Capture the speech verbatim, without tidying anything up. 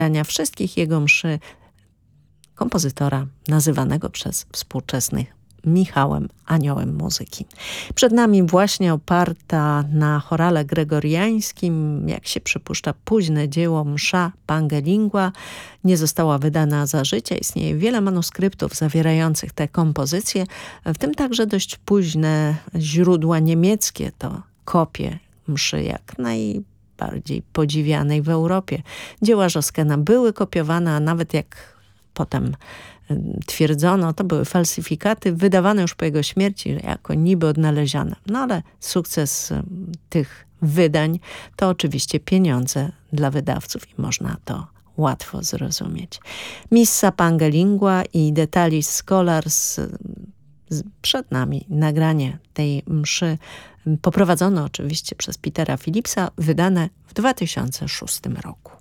wszystkich jego mszy kompozytora nazywanego przez współczesnych Michałem Aniołem muzyki. Przed nami właśnie oparta na chorale gregoriańskim, jak się przypuszcza, późne dzieło Msza Pange-Lingua. Nie została wydana za życia. Istnieje wiele manuskryptów zawierających te kompozycje, w tym także dość późne źródła niemieckie, to kopie mszy jak najbardziej podziwianej w Europie. Dzieła Josquina były kopiowane, a nawet jak potem twierdzono, to były falsyfikaty wydawane już po jego śmierci jako niby odnalezione. No ale sukces tych wydań to oczywiście pieniądze dla wydawców i można to łatwo zrozumieć. Missa Pange-Lingua i Detalis Scholars. Przed nami nagranie tej mszy poprowadzone oczywiście przez Petera Philipsa, wydane w dwa tysiące szóstym roku.